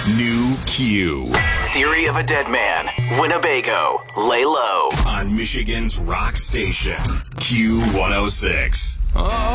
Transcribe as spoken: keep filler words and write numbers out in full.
New Q. Theory of a Dead Man. Winnebago. Lay low. On Michigan's rock station. Q one oh six. Oh.